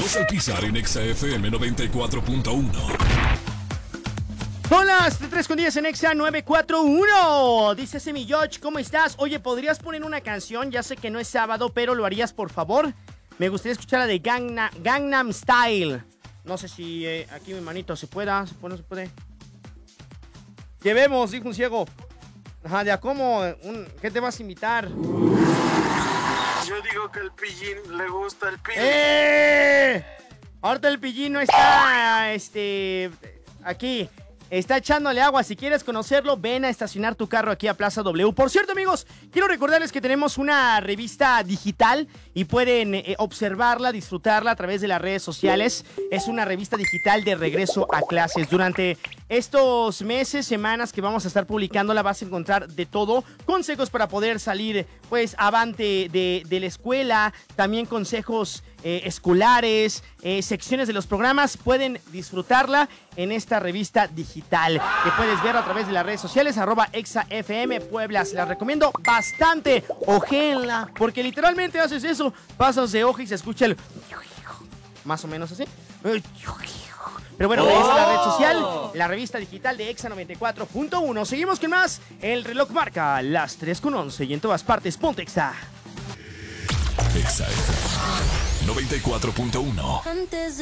Manos al pisar en Exa FM 94.1. Son las 3:10 en Exa 941. Dice Semi George, ¿cómo estás? Oye, ¿podrías poner una canción? Ya sé que no es sábado, pero ¿lo harías, por favor? Me gustaría escuchar la de Gangnam Style. No sé si aquí mi manito se pueda. ¿Se puede? ¿No se puede? Llevemos, dijo un ciego. Ajá, ¿de a cómo? ¿Qué te vas a invitar? Yo digo que el pillín le gusta el pillín. Ahorita el pillín no está, aquí. Está echándole agua. Si quieres conocerlo, ven a estacionar tu carro aquí a Plaza W. Por cierto, amigos, quiero recordarles que tenemos una revista digital y pueden observarla, disfrutarla a través de las redes sociales. Es una revista digital de regreso a clases. Durante estos meses, semanas que vamos a estar publicándola, vas a encontrar de todo. Consejos para poder salir, pues, avante de la escuela. También consejos escolares, secciones de los programas. Pueden disfrutarla en esta revista digital que puedes ver a través de las redes sociales @ExaFM Puebla. Se la recomiendo bastante. Ojéenla, porque literalmente haces eso, pasas de hoja y se escucha el más o menos así. Pero bueno, esa es la red social, la revista digital de Exa 94.1. Seguimos con más. El reloj marca las 3:11 y en todas partes ponte Exa. Exa FM 94.1.